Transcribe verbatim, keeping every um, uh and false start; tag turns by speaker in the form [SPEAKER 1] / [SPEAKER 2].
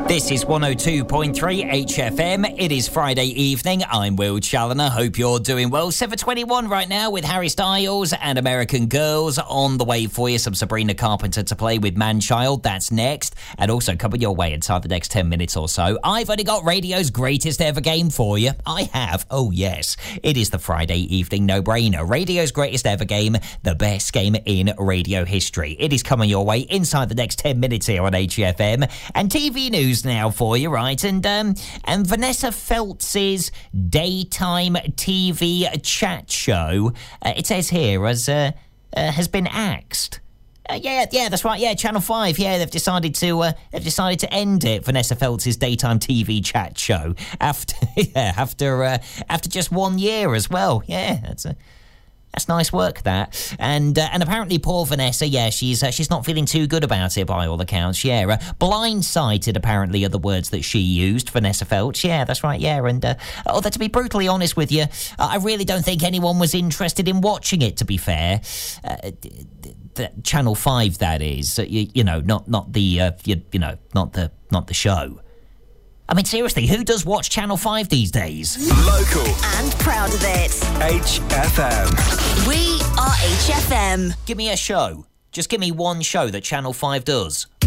[SPEAKER 1] This is one oh two point three H F M. It is Friday evening. I'm Will Challoner. Hope you're doing well. seven twenty-one right now with Harry Styles and American Girls on the way for you. Some Sabrina Carpenter to play with Man-Child. That's next. And also coming your way inside the next ten minutes or so. I've only got radio's greatest ever game for you. I have. Oh, yes. It is the Friday evening no-brainer. Radio's greatest ever game. The best game in radio history. It is coming your way inside the next ten minutes here on H F M. And T V news now for you, right? And um, and Vanessa Feltz's daytime T V chat show, uh, it says here, has, uh, uh, has been axed. Uh, yeah, yeah, that's right. Yeah, Channel five. Yeah, they've decided to uh, they've decided to end it. Vanessa Feltz's daytime T V chat show after yeah after uh, after just one year as well. Yeah, that's a. That's nice work, that. And uh, and apparently poor Vanessa, yeah, she's uh, she's not feeling too good about it by all accounts, yeah. Uh, blindsided, apparently, are the words that she used, Vanessa Feltz. Yeah, that's right, yeah. And, uh, although to be brutally honest with you, I really don't think anyone was interested in watching it, to be fair. Uh, the Channel five, that is. Uh, you, you know, not not the, uh, you, you know, not the not the show. I mean, seriously, who does watch Channel five these days?
[SPEAKER 2] Local.
[SPEAKER 3] And proud of it.
[SPEAKER 2] H F M.
[SPEAKER 3] We are H F M.
[SPEAKER 1] Give me a show. Just give me one show that Channel five does.